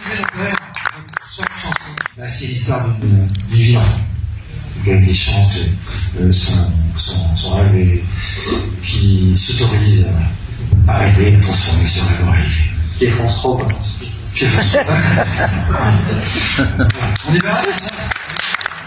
chaque chanson, c'est l'histoire d'une vie d'enfant. Quelqu'un qui chante son rêve et qui s'autorise à rêver, à transformer ce rêve en réalité. Qui est France 3, quoi. On est bien là,